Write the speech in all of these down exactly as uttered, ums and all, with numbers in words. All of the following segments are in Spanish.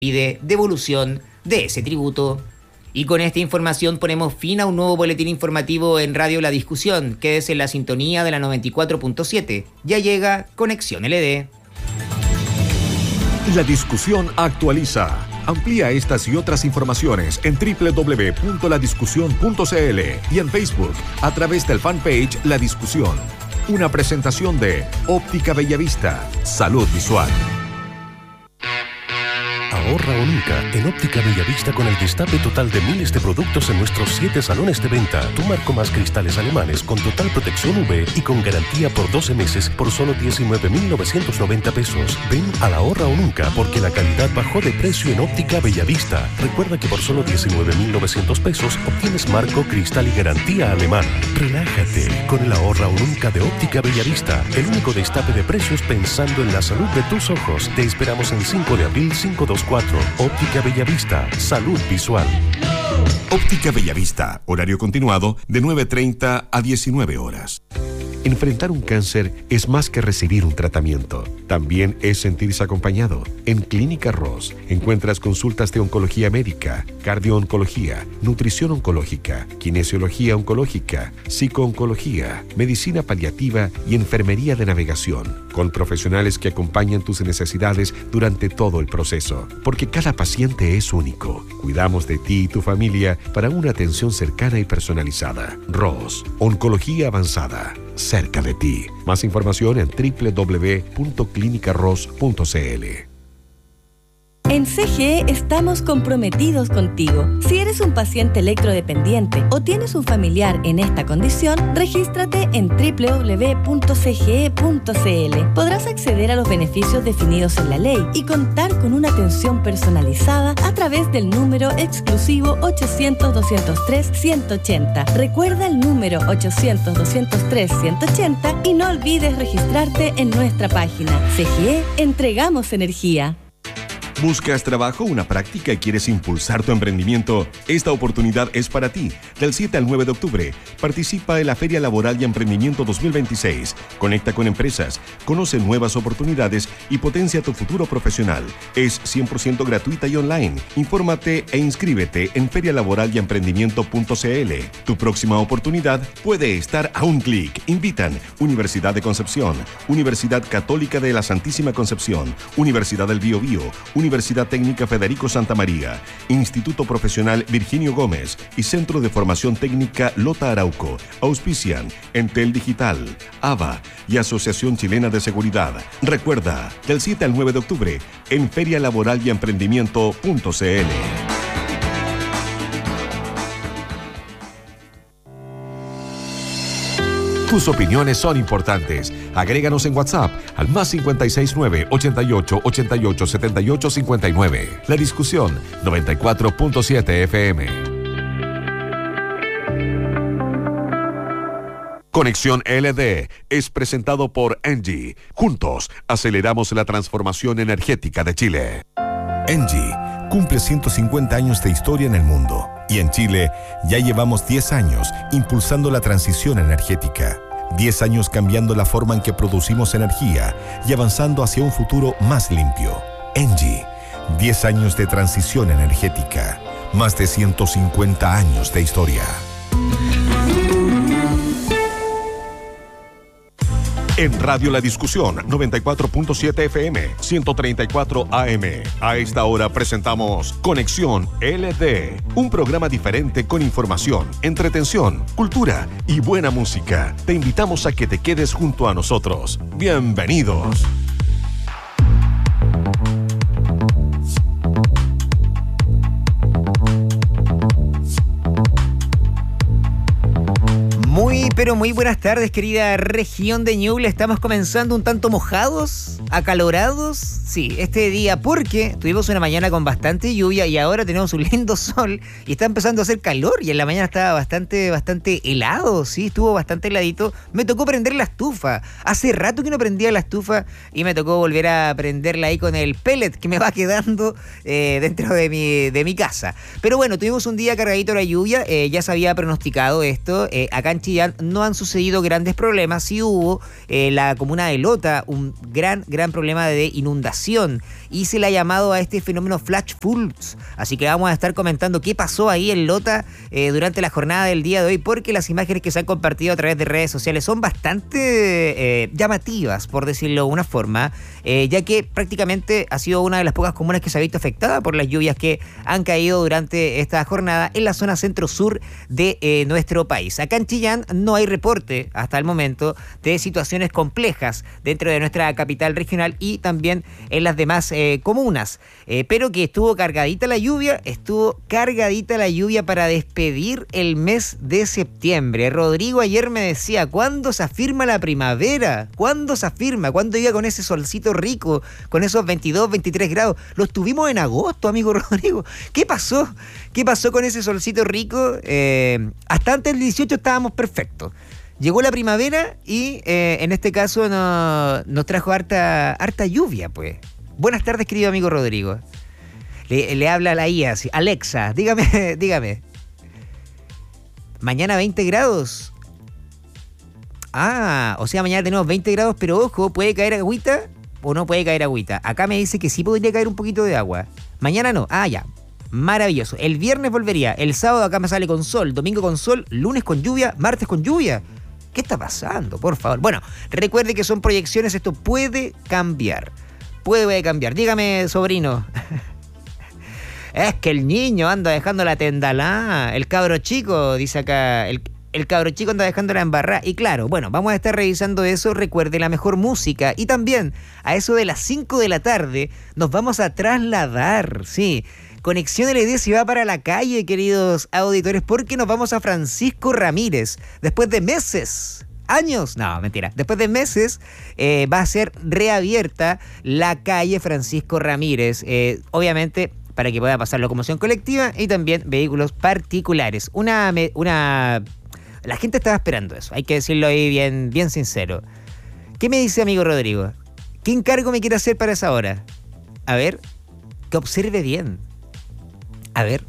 pide devolución de ese tributo. Y con esta información ponemos fin a un nuevo boletín informativo en Radio La Discusión. Quédese en la sintonía de la noventa y cuatro punto siete. Ya llega Conexión L D. La Discusión actualiza. Amplía estas y otras informaciones en doble u doble u doble u punto la discusión punto c l y en Facebook a través del fanpage La Discusión. Una presentación de Óptica Bellavista. Salud visual. Ahorra o nunca en Óptica Bellavista con el destape total de miles de productos en nuestros siete salones de venta. Tu marco más cristales alemanes con total protección U V y con garantía por doce meses por solo diecinueve mil novecientos noventa pesos. Ven a la Ahorra o nunca porque la calidad bajó de precio en Óptica Bellavista. Recuerda que por solo diecinueve mil novecientos pesos obtienes marco, cristal y garantía alemana. Relájate con el Ahorra o nunca de Óptica Bellavista. El único destape de precios pensando en la salud de tus ojos. Te esperamos en cinco de abril cinco dos cuatro. Óptica Bellavista. Salud visual. Óptica Bellavista. Horario continuado de nueve treinta a diecinueve horas. Enfrentar un cáncer es más que recibir un tratamiento. También es sentirse acompañado. En Clínica Ross encuentras consultas de oncología médica, cardiooncología, nutrición oncológica, kinesiología oncológica, psicooncología, medicina paliativa y enfermería de navegación, con profesionales que acompañan tus necesidades durante todo el proceso. Porque cada paciente es único. Cuidamos de ti y tu familia para una atención cercana y personalizada. Ross, oncología avanzada. Cerca de ti. Más información en doble u doble u doble u punto clínica ross punto c l. En C G E estamos comprometidos contigo. Si eres un paciente electrodependiente o tienes un familiar en esta condición, regístrate en doble u doble u doble u punto c g e punto c l. Podrás acceder a los beneficios definidos en la ley y contar con una atención personalizada a través del número exclusivo ochocientos, doscientos tres, ciento ochenta. Recuerda el número ochocientos, doscientos tres, ciento ochenta y no olvides registrarte en nuestra página. C G E, entregamos energía. ¿Buscas trabajo, una práctica y quieres impulsar tu emprendimiento? Esta oportunidad es para ti. Del siete al nueve de octubre, participa en la Feria Laboral y Emprendimiento dos mil veintiséis. Conecta con empresas, conoce nuevas oportunidades y potencia tu futuro profesional. Es cien por ciento gratuita y online. Infórmate e inscríbete en feria laboral y emprendimiento punto c l. Tu próxima oportunidad puede estar a un clic. Invitan Universidad de Concepción, Universidad Católica de la Santísima Concepción, Universidad del Biobío, Universidad Técnica Federico Santa María, Instituto Profesional Virginio Gómez y Centro de Formación Técnica Lota Arauco. Auspician Entel Digital, A B A y Asociación Chilena de Seguridad. Recuerda, del siete al nueve de octubre, en feria laboral y emprendimiento punto c l. Tus opiniones son importantes. Agréganos en WhatsApp al más cincuenta y seis nueve, ochenta y ocho, ochenta y ocho, setenta y ocho, cincuenta y nueve. La Discusión noventa y cuatro punto siete F M. Conexión L D es presentado por Engie. Juntos aceleramos la transformación energética de Chile. Engie cumple ciento cincuenta años de historia en el mundo y en Chile ya llevamos diez años impulsando la transición energética. diez años cambiando la forma en que producimos energía y avanzando hacia un futuro más limpio. Engie, diez años de transición energética, más de ciento cincuenta años de historia. En Radio La Discusión noventa y cuatro punto siete F M, ciento treinta y cuatro A M. A esta hora presentamos Conexión L D, un programa diferente con información, entretención, cultura y buena música. Te invitamos a que te quedes junto a nosotros. Bienvenidos. Muy, pero muy buenas tardes, querida región de Ñuble. Estamos comenzando un tanto mojados, acalorados, sí, este día, porque tuvimos una mañana con bastante lluvia y ahora tenemos un lindo sol y está empezando a hacer calor y en la mañana estaba bastante, bastante helado, sí, estuvo bastante heladito. Me tocó prender la estufa. Hace rato que no prendía la estufa y me tocó volver a prenderla ahí con el pellet que me va quedando eh, dentro de mi, de mi casa. Pero bueno, tuvimos un día cargadito la lluvia, eh, ya se había pronosticado esto. Eh, acá en Chillán no han sucedido grandes problemas, sí hubo eh, la comuna de Lota, un gran, gran gran problema de inundación y se le ha llamado a este fenómeno flash floods. Así que vamos a estar comentando qué pasó ahí en Lota eh, durante la jornada del día de hoy, porque las imágenes que se han compartido a través de redes sociales son bastante eh, llamativas, por decirlo de una forma, eh, ya que prácticamente ha sido una de las pocas comunas que se ha visto afectada por las lluvias que han caído durante esta jornada en la zona centro-sur de eh, nuestro país. Acá en Chillán no hay reporte hasta el momento de situaciones complejas dentro de nuestra capital regional y también en las demás eh, comunas, eh, pero que estuvo cargadita la lluvia, estuvo cargadita la lluvia para despedir el mes de septiembre. Rodrigo ayer me decía, ¿cuándo se afirma la primavera? ¿Cuándo se afirma? ¿Cuándo llega con ese solcito rico, con esos veintidós, veintitrés grados? Lo tuvimos en agosto, amigo Rodrigo. ¿Qué pasó? ¿Qué pasó con ese solcito rico? Eh, hasta antes del dieciocho estábamos perfectos. Llegó la primavera y eh, en este caso no, nos trajo harta, harta lluvia, pues. Buenas tardes, querido amigo Rodrigo. Le, le habla a la I A, así. Alexa, dígame, dígame. Mañana veinte grados. Ah, o sea, mañana tenemos veinte grados, pero ojo, ¿puede caer agüita o no puede caer agüita? Acá me dice que sí podría caer un poquito de agua. Mañana no. Ah, ya. Maravilloso. El viernes volvería. El sábado acá me sale con sol. Domingo con sol. Lunes con lluvia. Martes con lluvia. ¿Qué está pasando? Por favor. Bueno, recuerde que son proyecciones. Esto puede cambiar. Puede cambiar. Dígame, sobrino. Es que el niño anda dejando la tendalá. El cabro chico, dice acá. El, el cabro chico anda dejando la embarrada. Y claro, bueno, vamos a estar revisando eso. Recuerde la mejor música. Y también, a eso de las cinco de la tarde, nos vamos a trasladar. Sí. Conexión L D se va para la calle, queridos auditores, porque nos vamos a Francisco Ramírez. Después de meses, años, no, mentira, después de meses eh, va a ser reabierta la calle Francisco Ramírez. Eh, obviamente, para que pueda pasar locomoción colectiva y también vehículos particulares. Una, una, la gente estaba esperando eso, hay que decirlo ahí bien, bien sincero. ¿Qué me dice, amigo Rodrigo? ¿Qué encargo me quiere hacer para esa hora? A ver, que observe bien. A ver.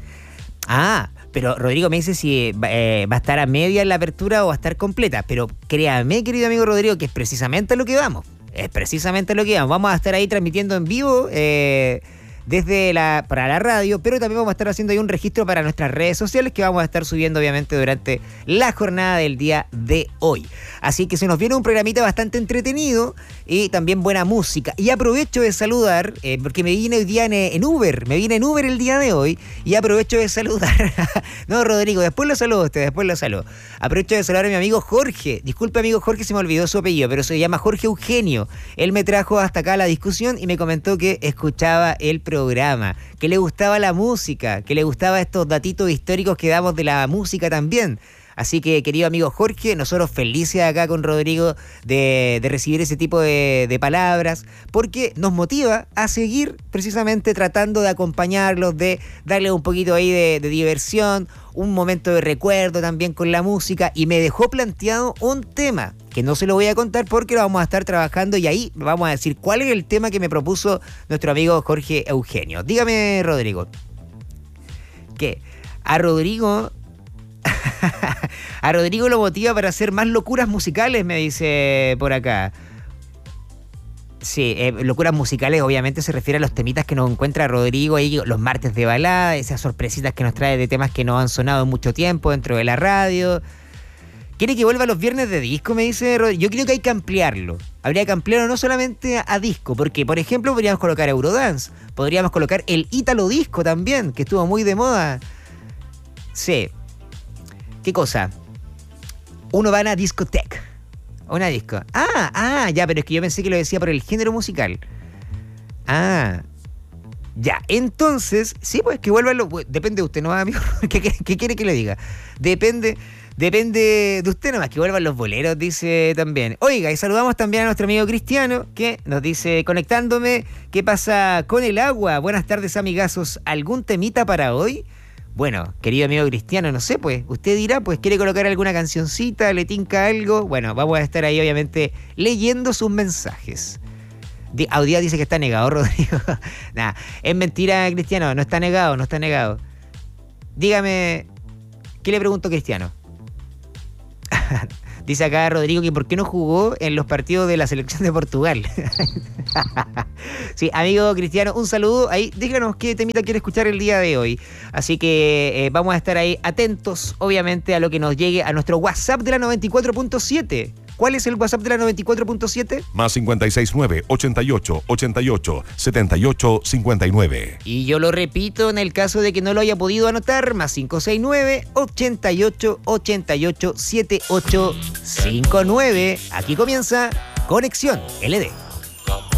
Ah, pero Rodrigo me dice si eh, va a estar a media en la apertura o va a estar completa. Pero créame, querido amigo Rodrigo, que es precisamente a lo que vamos. Es precisamente a lo que vamos. Vamos a estar ahí transmitiendo en vivo eh, desde la para la radio, pero también vamos a estar haciendo ahí un registro para nuestras redes sociales que vamos a estar subiendo obviamente durante la jornada del día de hoy. Así que se nos viene un programita bastante entretenido y también buena música. Y aprovecho de saludar, eh, porque me vine hoy día en, en Uber, me vine en Uber el día de hoy y aprovecho de saludar. No, Rodrigo, después lo saludo a usted, después lo saludo. Aprovecho de saludar a mi amigo Jorge. Disculpe, amigo Jorge, se me olvidó su apellido, pero se llama Jorge Eugenio. Él me trajo hasta acá la discusión y me comentó que escuchaba el programa, que le gustaba la música, que le gustaba estos datitos históricos que damos de la música también. Así que, querido amigo Jorge, nosotros felices acá con Rodrigo de, de recibir ese tipo de, de palabras, porque nos motiva a seguir precisamente tratando de acompañarlos, de darle un poquito ahí de, de diversión, un momento de recuerdo también con la música, y me dejó planteado un tema que no se lo voy a contar porque lo vamos a estar trabajando y ahí vamos a decir cuál es el tema que me propuso nuestro amigo Jorge Eugenio. Dígame, Rodrigo. ¿Qué? A Rodrigo... A Rodrigo lo motiva para hacer más locuras musicales, me dice por acá. Sí, eh, locuras musicales obviamente se refiere a los temitas que nos encuentra Rodrigo ahí los martes de balada, esas sorpresitas que nos trae de temas que no han sonado en mucho tiempo dentro de la radio. ¿Quiere que vuelva los viernes de disco? Me dice Rodrigo. Yo creo que hay que ampliarlo. Habría que ampliarlo no solamente a, a disco, porque por ejemplo podríamos colocar Eurodance, podríamos colocar el Ítalo Disco también, que estuvo muy de moda. Sí. ¿Qué cosa? Uno va a una discoteca. Una disco. Ah, ah, ya, pero es que yo pensé que lo decía por el género musical. Ah, ya. Entonces, sí, pues que vuelvan los... Depende de usted, ¿no, amigo? ¿Qué, qué, qué quiere que le diga? Depende... Depende de usted nomás, que vuelvan los boleros, dice también. Oiga, y saludamos también a nuestro amigo Cristiano, que nos dice, conectándome, ¿qué pasa con el agua? Buenas tardes, amigazos. ¿Algún temita para hoy? Bueno, querido amigo Cristiano, no sé, pues, usted dirá, pues, ¿quiere colocar alguna cancioncita? ¿Le tinca algo? Bueno, vamos a estar ahí, obviamente, leyendo sus mensajes. Audía dice que está negado, Rodrigo. Nah, es mentira, Cristiano, no está negado, no está negado. Dígame, ¿qué le pregunto a Cristiano? Dice acá Rodrigo que por qué no jugó en los partidos de la selección de Portugal. Sí, amigo Cristiano, un saludo. Ahí, díganos qué temita quiere escuchar el día de hoy. Así que eh, vamos a estar ahí atentos, obviamente, a lo que nos llegue a nuestro WhatsApp de la noventa y cuatro punto siete. ¿Cuál es el WhatsApp de la noventa y cuatro punto siete? Más cincuenta y seis nueve, ochenta y ocho, ochenta y ocho, setenta y ocho, cincuenta y nueve. Y yo lo repito en el caso de que no lo haya podido anotar, más cinco seis nueve, ochenta y ocho, ochenta y ocho, setenta y ocho cincuenta y nueve. Aquí comienza Conexión L D.